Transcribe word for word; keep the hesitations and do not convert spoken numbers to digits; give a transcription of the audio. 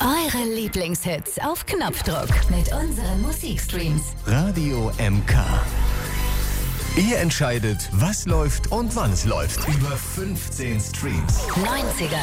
Eure Lieblingshits auf Knopfdruck mit unseren Musikstreams. Radio M K. Ihr entscheidet, was läuft und wann es läuft. Über fünfzehn Streams. neunziger